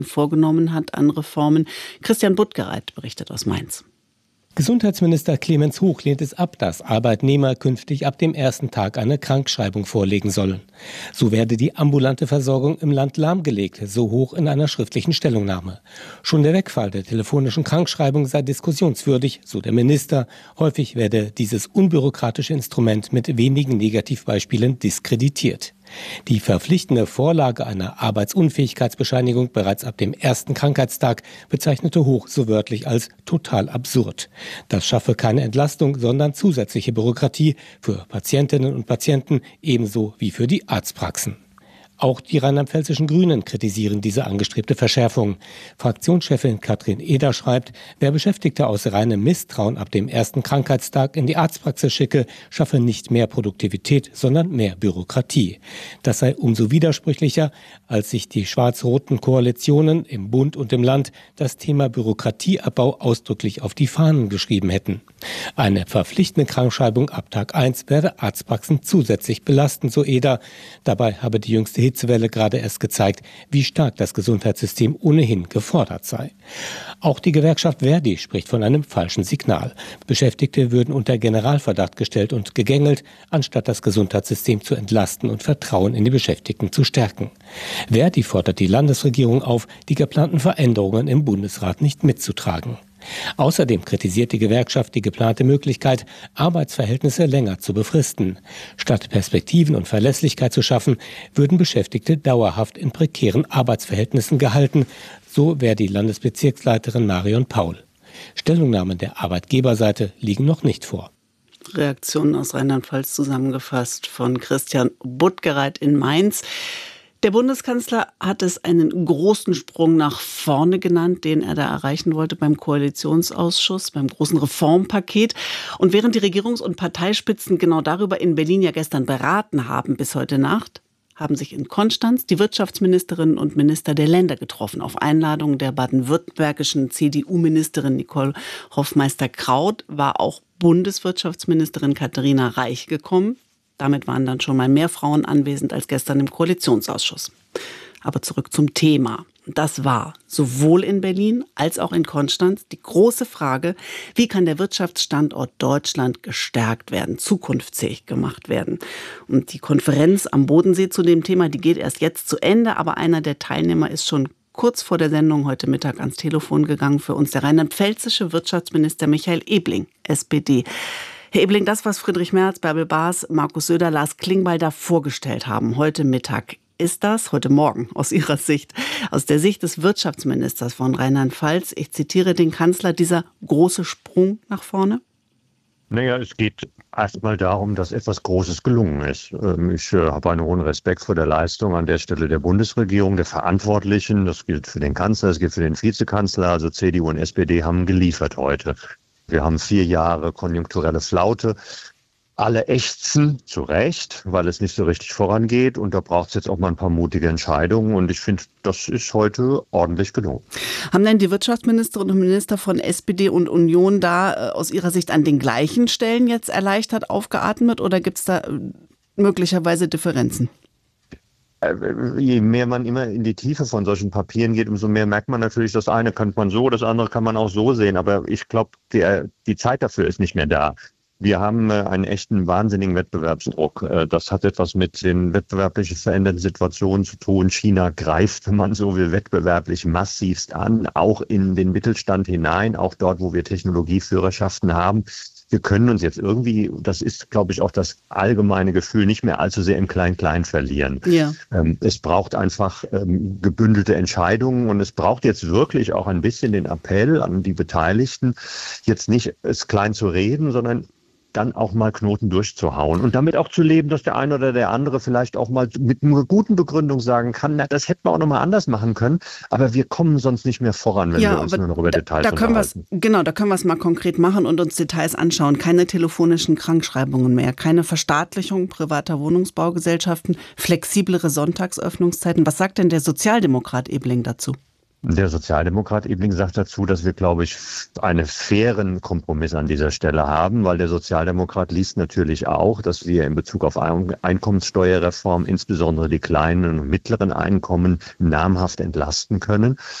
vorgenommen hat an Reformen. Christian Buttgereit berichtet aus Mainz. Gesundheitsminister Clemens Hoch lehnt es ab, dass Arbeitnehmer künftig ab dem ersten Tag eine Krankschreibung vorlegen sollen. So werde die ambulante Versorgung im Land lahmgelegt, so Hoch in einer schriftlichen Stellungnahme. Schon der Wegfall der telefonischen Krankschreibung sei diskussionswürdig, so der Minister. Häufig werde dieses unbürokratische Instrument mit wenigen Negativbeispielen diskreditiert. Die verpflichtende Vorlage einer Arbeitsunfähigkeitsbescheinigung bereits ab dem ersten Krankheitstag bezeichnete Hoch so wörtlich als total absurd. Das schaffe keine Entlastung, sondern zusätzliche Bürokratie für Patientinnen und Patienten ebenso wie für die Arztpraxen. Auch die rheinland-pfälzischen Grünen kritisieren diese angestrebte Verschärfung. Fraktionschefin Katrin Eder schreibt, wer Beschäftigte aus reinem Misstrauen ab dem ersten Krankheitstag in die Arztpraxis schicke, schaffe nicht mehr Produktivität, sondern mehr Bürokratie. Das sei umso widersprüchlicher, als sich die schwarz-roten Koalitionen im Bund und im Land das Thema Bürokratieabbau ausdrücklich auf die Fahnen geschrieben hätten. Eine verpflichtende Krankschreibung ab Tag 1 werde Arztpraxen zusätzlich belasten, so Eder. Dabei habe die jüngste Hitzewelle gerade erst gezeigt, wie stark das Gesundheitssystem ohnehin gefordert sei. Auch die Gewerkschaft Verdi spricht von einem falschen Signal. Beschäftigte würden unter Generalverdacht gestellt und gegängelt, anstatt das Gesundheitssystem zu entlasten und Vertrauen in die Beschäftigten zu stärken. Verdi fordert die Landesregierung auf, die geplanten Veränderungen im Bundesrat nicht mitzutragen. Außerdem kritisiert die Gewerkschaft die geplante Möglichkeit, Arbeitsverhältnisse länger zu befristen. Statt Perspektiven und Verlässlichkeit zu schaffen, würden Beschäftigte dauerhaft in prekären Arbeitsverhältnissen gehalten, so wäre die Landesbezirksleiterin Marion Paul. Stellungnahmen der Arbeitgeberseite liegen noch nicht vor. Reaktionen aus Rheinland-Pfalz zusammengefasst von Christian Buttgereit in Mainz. Der Bundeskanzler hat es einen großen Sprung nach vorne genannt, den er da erreichen wollte beim Koalitionsausschuss, beim großen Reformpaket. Und während die Regierungs- und Parteispitzen genau darüber in Berlin ja gestern beraten haben bis heute Nacht, haben sich in Konstanz die Wirtschaftsministerinnen und Minister der Länder getroffen. Auf Einladung der baden-württembergischen CDU-Ministerin Nicole Hofmeister-Kraut war auch Bundeswirtschaftsministerin Katharina Reich gekommen. Damit waren dann schon mal mehr Frauen anwesend als gestern im Koalitionsausschuss. Aber zurück zum Thema. Das war sowohl in Berlin als auch in Konstanz die große Frage, wie kann der Wirtschaftsstandort Deutschland gestärkt werden, zukunftsfähig gemacht werden. Und die Konferenz am Bodensee zu dem Thema, die geht erst jetzt zu Ende, aber einer der Teilnehmer ist schon kurz vor der Sendung heute Mittag ans Telefon gegangen, für uns der rheinland-pfälzische Wirtschaftsminister Michael Ebling, SPD. Herr Ebling, das, was Friedrich Merz, Bärbel Baas, Markus Söder, Lars Klingbeil da vorgestellt haben heute Mittag, ist das heute Morgen aus Ihrer Sicht, aus der Sicht des Wirtschaftsministers von Rheinland-Pfalz, ich zitiere den Kanzler, dieser große Sprung nach vorne? Naja, es geht erstmal darum, dass etwas Großes gelungen ist. Ich habe einen hohen Respekt vor der Leistung an der Stelle der Bundesregierung, der Verantwortlichen. Das gilt für den Kanzler, das gilt für den Vizekanzler. Also CDU und SPD haben geliefert heute. Wir haben 4 Jahre konjunkturelle Flaute. Alle ächzen zu Recht, weil es nicht so richtig vorangeht. Und da braucht es jetzt auch mal ein paar mutige Entscheidungen. Und ich finde, das ist heute ordentlich gelungen. Haben denn die Wirtschaftsministerinnen und Minister von SPD und Union da aus Ihrer Sicht an den gleichen Stellen jetzt erleichtert aufgeatmet? Oder gibt es da möglicherweise Differenzen? Je mehr man immer in die Tiefe von solchen Papieren geht, umso mehr merkt man natürlich, das eine kann man so, das andere kann man auch so sehen. Aber ich glaube, die Zeit dafür ist nicht mehr da. Wir haben einen echten wahnsinnigen Wettbewerbsdruck. Das hat etwas mit den wettbewerblich veränderten Situationen zu tun. China greift, wenn man so will, wettbewerblich massivst an, auch in den Mittelstand hinein, auch dort, wo wir Technologieführerschaften haben. Wir können uns jetzt irgendwie, das ist, glaube ich, auch das allgemeine Gefühl, nicht mehr allzu sehr im Klein-Klein verlieren. Ja. Es braucht einfach gebündelte Entscheidungen und es braucht jetzt wirklich auch ein bisschen den Appell an die Beteiligten, jetzt nicht es klein zu reden, sondern dann auch mal Knoten durchzuhauen und damit auch zu leben, dass der eine oder der andere vielleicht auch mal mit einer guten Begründung sagen kann, na, das hätten wir auch noch mal anders machen können, aber wir kommen sonst nicht mehr voran, wenn wir uns nur noch über Details unterhalten. Da können wir es mal konkret machen und uns Details anschauen. Keine telefonischen Krankschreibungen mehr, keine Verstaatlichung privater Wohnungsbaugesellschaften, flexiblere Sonntagsöffnungszeiten. Was sagt denn der Sozialdemokrat Ebling dazu? Der Sozialdemokrat Ebling sagt dazu, dass wir, glaube ich, einen fairen Kompromiss an dieser Stelle haben, weil der Sozialdemokrat liest natürlich auch, dass wir in Bezug auf Einkommenssteuerreform insbesondere die kleinen und mittleren Einkommen namhaft entlasten können.